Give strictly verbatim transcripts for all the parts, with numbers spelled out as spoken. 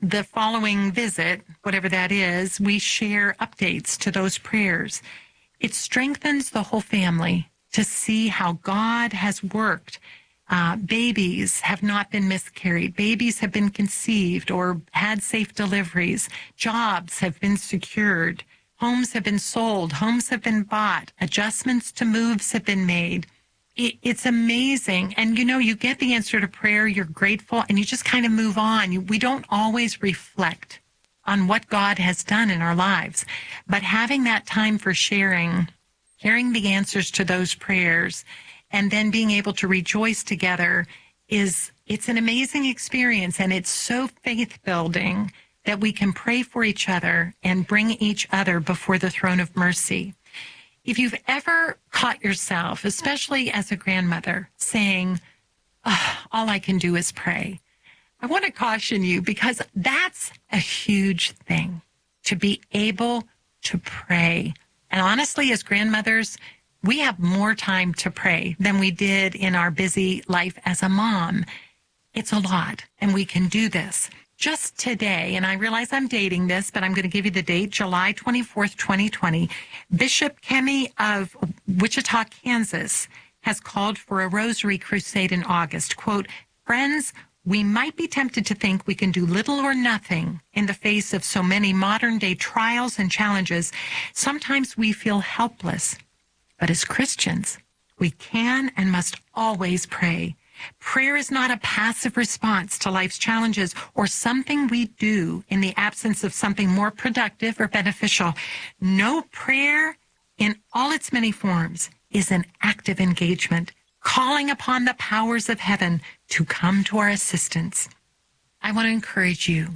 the following visit, whatever that is, we share updates to those prayers. It strengthens the whole family to see how God has worked. Uh, babies have not been miscarried. Babies have been conceived or had safe deliveries. Jobs have been secured. Homes have been sold. Homes have been bought. Adjustments to moves have been made. It, it's amazing. And, you know, you get the answer to prayer, you're grateful, and you just kind of move on. You, we don't always reflect on what God has done in our lives. But having that time for sharing, hearing the answers to those prayers, and then being able to rejoice together is, it's an amazing experience. And it's so faith building that we can pray for each other and bring each other before the throne of mercy. If you've ever caught yourself, especially as a grandmother, saying, oh, all I can do is pray, I want to caution you, because that's a huge thing, to be able to pray. And honestly, as grandmothers, we have more time to pray than we did in our busy life as a mom. It's a lot, and we can do this. Just today, and I realize I'm dating this, but I'm going to give you the date, July twenty-fourth, twenty twenty, Bishop Kemi of Wichita, Kansas, has called for a rosary crusade in August. Quote, friends, we might be tempted to think we can do little or nothing in the face of so many modern-day trials and challenges. Sometimes we feel helpless. But as Christians, we can and must always pray. Prayer is not a passive response to life's challenges or something we do in the absence of something more productive or beneficial. No, prayer in all its many forms is an active engagement, calling upon the powers of heaven to come to our assistance. I want to encourage you,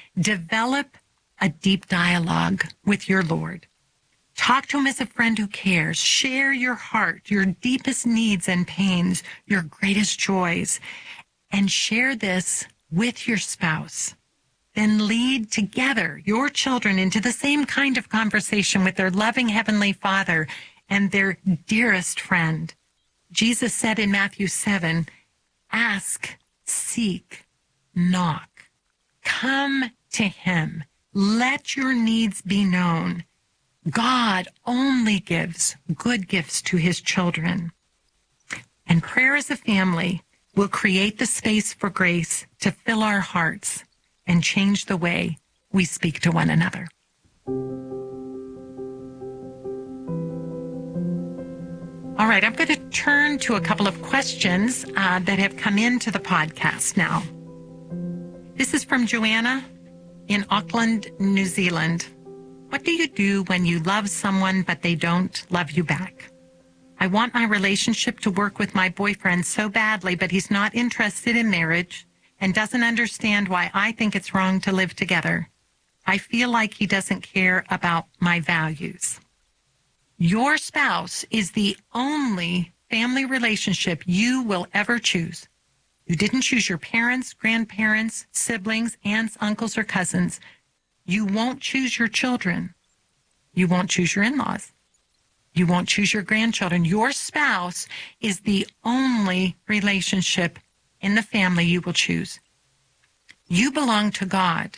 develop a deep dialogue with your Lord. Talk to him as a friend who cares. Share your heart, your deepest needs and pains, your greatest joys, and share this with your spouse. Then lead together your children into the same kind of conversation with their loving Heavenly Father and their dearest friend. Jesus said in Matthew seven, ask, seek, knock. Come to him. Let your needs be known. God only gives good gifts to his children. And prayer as a family will create the space for grace to fill our hearts and change the way we speak to one another. All right, I'm going to turn to a couple of questions uh, that have come into the podcast now. This is from Joanna in Auckland, New Zealand. What do you do when you love someone but they don't love you back? I want my relationship to work with my boyfriend so badly, but he's not interested in marriage and doesn't understand why I think it's wrong to live together. I feel like he doesn't care about my values. Your spouse is the only family relationship you will ever choose. You didn't choose your parents, grandparents, siblings, aunts, uncles, or cousins. You won't choose your children. You won't choose your in-laws. You won't choose your grandchildren. Your spouse is the only relationship in the family you will choose. You belong to God.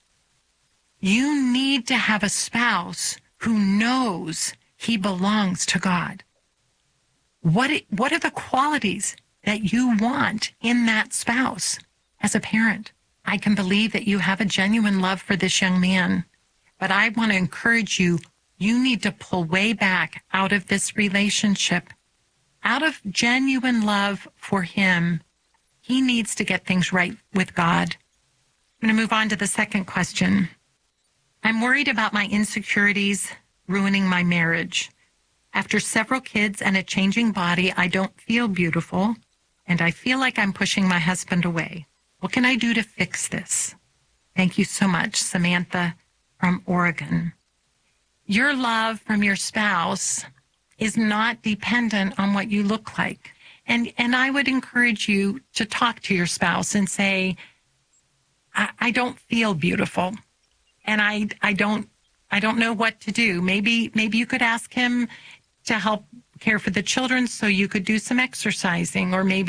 You need to have a spouse who knows he belongs to God. What, what are the qualities that you want in that spouse as a parent? I can believe that you have a genuine love for this young man, but I want to encourage you, you need to pull way back out of this relationship. Out of genuine love for him, he needs to get things right with God. I'm going to move on to the second question. I'm worried about my insecurities ruining my marriage. After several kids and a changing body, I don't feel beautiful, and I feel like I'm pushing my husband away. What can I do to fix this? Thank you so much, Samantha from Oregon. Your love from your spouse is not dependent on what you look like. And and I would encourage you to talk to your spouse and say, I, I don't feel beautiful, and I I don't I don't know what to do. Maybe maybe you could ask him to help care for the children so you could do some exercising, or maybe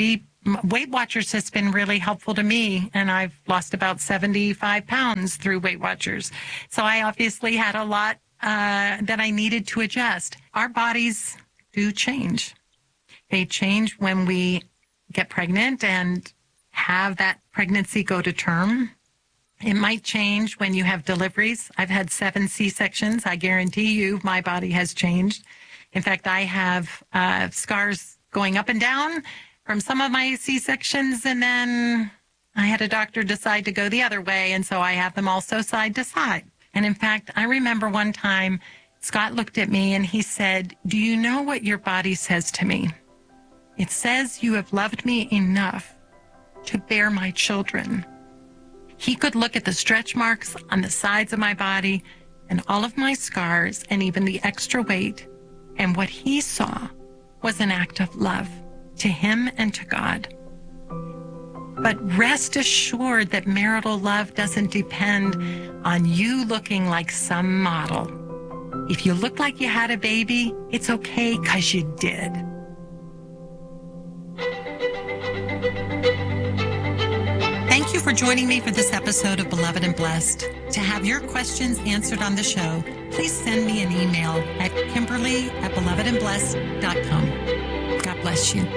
Weight Watchers has been really helpful to me, and I've lost about seventy-five pounds through Weight Watchers. So I obviously had a lot uh, that I needed to adjust. Our bodies do change. They change when we get pregnant and have that pregnancy go to term. It might change when you have deliveries. I've had seven C-sections. I guarantee you my body has changed. In fact, I have uh, scars going up and down from some of my C-sections, and then I had a doctor decide to go the other way, and so I have them also side to side. And in fact, I remember one time Scott looked at me and he said, "Do you know what your body says to me? It says you have loved me enough to bear my children." He could look at the stretch marks on the sides of my body and all of my scars and even the extra weight. And what he saw was an act of love to him and to God. But rest assured that marital love doesn't depend on you looking like some model. If you look like you had a baby, it's okay because you did. Thank you for joining me for this episode of Beloved and Blessed. To have your questions answered on the show, please send me an email at Kimberly at beloved and blessed dot com. God bless you.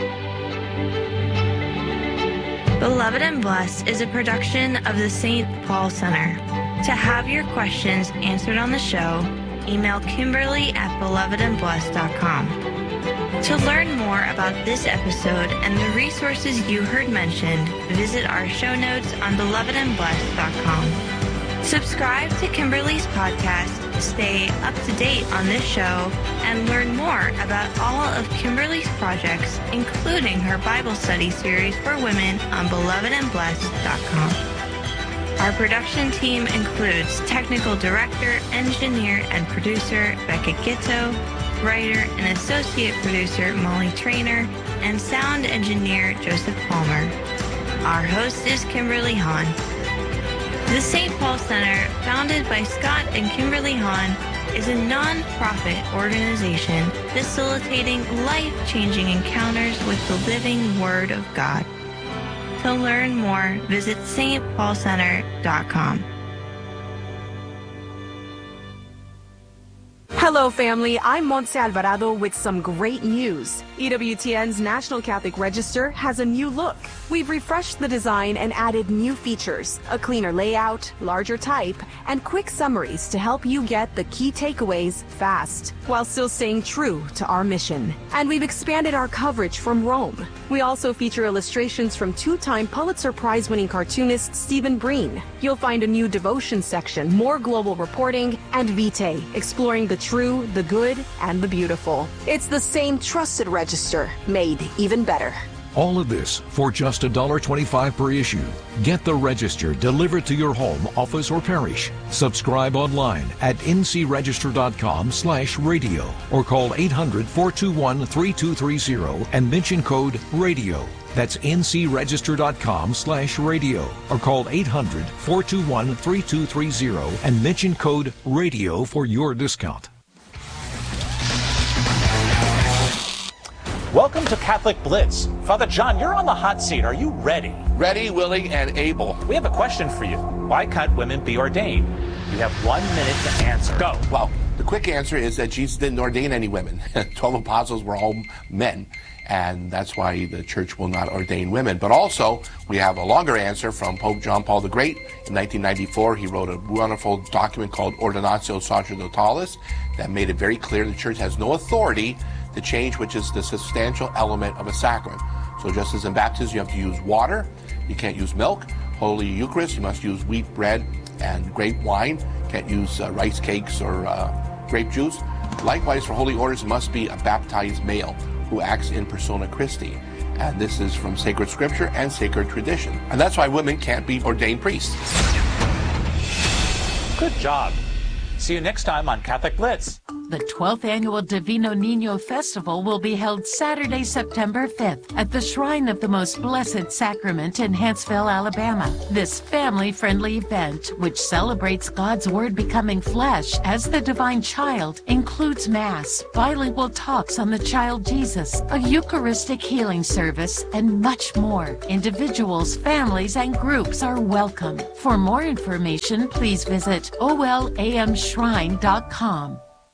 Beloved and Blessed is a production of the Saint Paul Center. To have your questions answered on the show, email Kimberly at beloved and blessed dot com. To learn more about this episode and the resources you heard mentioned, visit our show notes on beloved and blessed dot com. Subscribe to Kimberly's podcast to stay up to date on this show and learn more about all of Kimberly's projects, including her Bible study series for women on beloved and blessed dot com. Our production team includes technical director, engineer, and producer Becca Gitto, writer and associate producer Molly Trainer, and sound engineer Joseph Palmer. Our host is Kimberly Hahn. The Saint Paul Center, founded by Scott and Kimberly Hahn, is a non-profit organization facilitating life-changing encounters with the living Word of God. To learn more, visit S T paul center dot com. Hello, family. I'm Montse Alvarado with some great news. E W T N's National Catholic Register has a new look. We've refreshed the design and added new features, a cleaner layout, larger type, and quick summaries to help you get the key takeaways fast, while still staying true to our mission. And we've expanded our coverage from Rome. We also feature illustrations from two-time Pulitzer Prize-winning cartoonist Stephen Breen. You'll find a new devotion section, more global reporting, and Vitae, exploring the true, the good, and the beautiful. It's the same trusted register, made even better. All of this for just one dollar twenty-five per issue. Get the Register delivered to your home, office, or parish. Subscribe online at ncregister.com slash radio or call eight hundred, four two one, three two three zero and mention code RADIO. That's ncregister.com slash radio or call eight hundred, four two one, three two three zero and mention code RADIO for your discount. Welcome to Catholic Blitz. Father John, you're on the hot seat. Are you ready? Ready, willing, and able. We have a question for you. Why can't women be ordained? You have one minute to answer. Go. Well, the quick answer is that Jesus didn't ordain any women. Twelve apostles were all men, and that's why the church will not ordain women. But also, we have a longer answer from Pope John Paul the Great. In nineteen ninety-four, he wrote a wonderful document called Ordinatio Sacerdotalis that made it very clear the church has no authority to change which is the substantial element of a sacrament. So just as in baptism you have to use water, you can't use milk. Holy Eucharist, you must use wheat bread and grape wine. You can't use uh, rice cakes or uh, grape juice. Likewise, for holy orders, it must be a baptized male who acts in persona Christi. And this is from sacred scripture and sacred tradition. And that's why women can't be ordained priests. Good job. See you next time on Catholic Blitz. The twelfth Annual Divino Niño Festival will be held Saturday, September fifth at the Shrine of the Most Blessed Sacrament in Huntsville, Alabama. This family-friendly event, which celebrates God's Word becoming flesh as the divine child, includes Mass, bilingual talks on the child Jesus, a Eucharistic healing service, and much more. Individuals, families, and groups are welcome. For more information, please visit O L A M shrine dot com.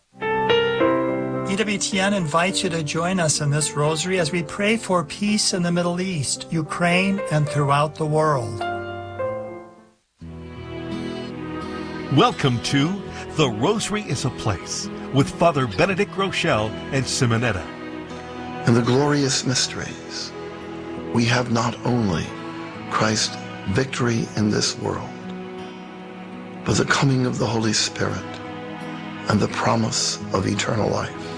E W T N invites you to join us in this rosary as we pray for peace in the Middle East, Ukraine, and throughout the world. Welcome to The Rosary is a Place with Father Benedict Rochelle and Simonetta. In the glorious mysteries, we have not only Christ's victory in this world, but the coming of the Holy Spirit and the promise of eternal life.